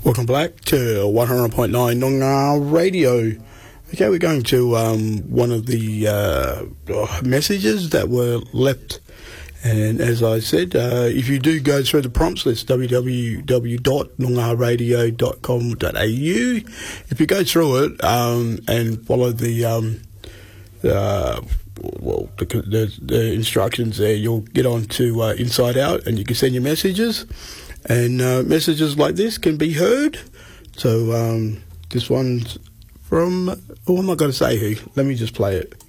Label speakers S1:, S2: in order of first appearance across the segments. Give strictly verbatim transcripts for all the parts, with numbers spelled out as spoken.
S1: Welcome back to one hundred point nine Noongar Radio. Okay, we're going to um, one of the uh, messages that were left. And as I said, uh, if you do go through the prompts, that's w w w dot noongar radio dot com dot a u. If you go through it um, and follow the, um, uh, well, the, the, the instructions there, you'll get on to uh, Inside Out and you can send your messages. And uh, messages like this can be heard. So um, this one's from, oh, I'm not going to say who. Let me just play it.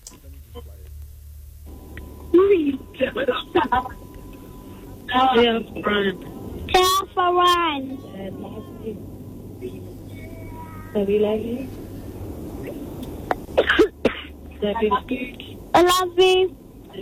S2: Tell for one. I love you.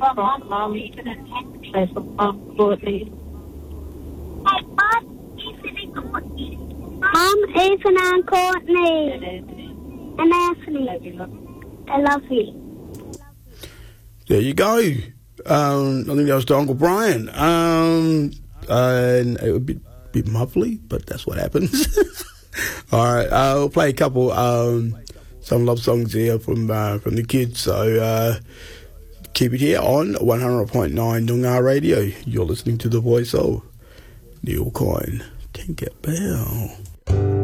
S2: Mom, Ethan and Courtney. And Anthony. I love you.
S1: There you go. Um, I think that was to Uncle Brian. Um, and it would be a bit muffly, but that's what happens. All right, uh, we'll play a couple, um, some love songs here from uh, from the kids. So uh, keep it here on one hundred point nine Noongar Radio. You're listening to the voice of Neil Coyne. Tinker Bell.